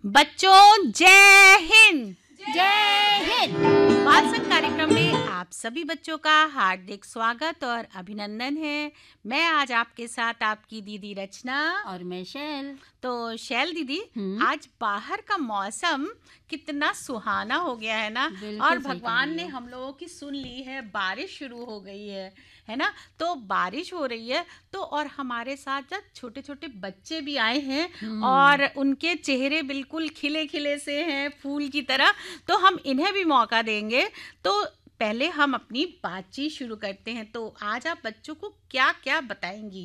बच्चों जय हिंद। जय हिंद। बाल संग कार्यक्रम में आप सभी बच्चों का हार्दिक स्वागत और अभिनंदन है। मैं आज आपके साथ आपकी दीदी रचना और मैं शैल। तो शैल दीदी, आज बाहर का मौसम कितना सुहाना हो गया है ना, और भगवान ने हम लोगों की सुन ली है, बारिश शुरू हो गई है ना। तो बारिश हो रही है तो और हमारे साथ जब छोटे छोटे बच्चे भी आए हैं और उनके चेहरे बिल्कुल खिले खिले से हैं, फूल की तरह। तो हम इन्हें भी मौका देंगे। तो पहले हम अपनी बातचीत शुरू करते हैं। तो आज आप बच्चों को क्या क्या बताएंगी?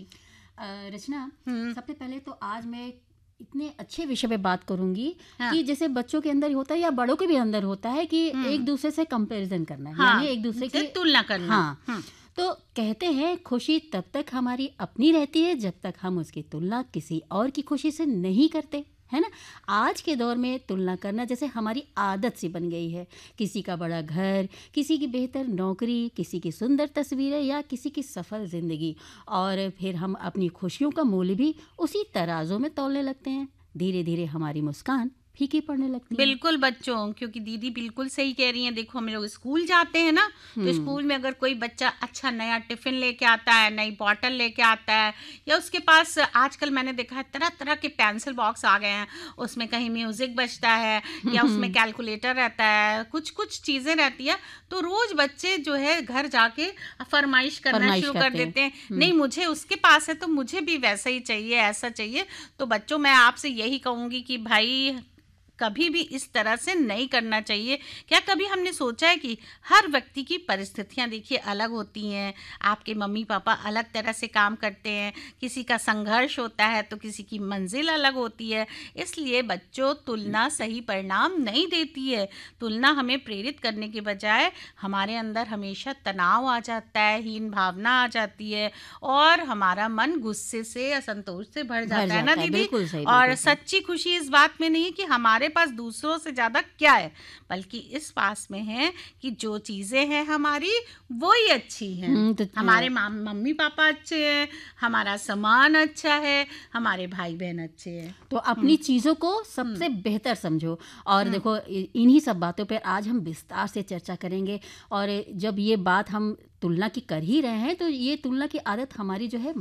रचना, सबसे पहले तो आज मैं इतने अच्छे विषय पे बात करूंगी कि जैसे बच्चों के अंदर होता है या बड़ों के भी अंदर होता है कि एक दूसरे से कंपैरिजन करना है, यानी एक दूसरे की तुलना करना। तो कहते हैं खुशी तब तक हमारी अपनी रहती है जब तक हम उसकी तुलना किसी और की खुशी से नहीं करते, है ना। आज के दौर में तुलना करना जैसे हमारी आदत सी बन गई है। किसी का बड़ा घर, किसी की बेहतर नौकरी, किसी की सुंदर तस्वीरें या किसी की सफल ज़िंदगी, और फिर हम अपनी खुशियों का मूल्य भी उसी तराजों में तौलने लगते हैं। धीरे धीरे हमारी मुस्कान फीकी पड़ने लगती है। बिल्कुल बच्चों, क्योंकि दीदी बिल्कुल सही कह रही हैं। देखो, हम लोग स्कूल जाते हैं ना, तो स्कूल में अगर कोई बच्चा अच्छा नया टिफिन लेके आता है, नई बॉटल लेके आता है, या उसके पास आजकल मैंने देखा है तरह तरह के पेंसिल बॉक्स आ गए हैं, उसमें कहीं म्यूजिक बजता है या उसमें कैलकुलेटर रहता है, कुछ कुछ चीज़ें रहती है। तो रोज बच्चे जो है घर जाके फरमाइश करना शुरू कर देते हैं, नहीं मुझे उसके पास है तो मुझे भी वैसा ही चाहिए, ऐसा चाहिए। तो बच्चों, मैं आपसे यही कहूँगी कि भाई कभी भी इस तरह से नहीं करना चाहिए। क्या कभी हमने सोचा है कि हर व्यक्ति की परिस्थितियां देखिए अलग होती हैं। आपके मम्मी पापा अलग तरह से काम करते हैं, किसी का संघर्ष होता है तो किसी की मंजिल अलग होती है। इसलिए बच्चों, तुलना सही परिणाम नहीं देती है। तुलना हमें प्रेरित करने के बजाय हमारे अंदर हमेशा तनाव आ जाता है, हीन भावना आ जाती है, और हमारा मन गुस्से से, असंतोष से भर जाता है ना दीदी। और सच्ची खुशी इस बात में नहीं है कि हमारे पास दूसरों से ज्यादा क्या है, बल्कि इस पास में है कि जो चीजें हैं हमारी वो ही अच्छी हैं। हमारे मम्मी पापा अच्छे हैं, हमारा सामान अच्छा है, हमारे भाई बहन अच्छे हैं। तो अपनी चीज़ों को सबसे बेहतर समझो। और देखो, इन्हीं सब बातों पर आज हम विस्तार से चर्चा करेंगे। और जब ये बात हम तुलना की कर ही रहे हैं तो ये तुलना की आदत हमारी जो है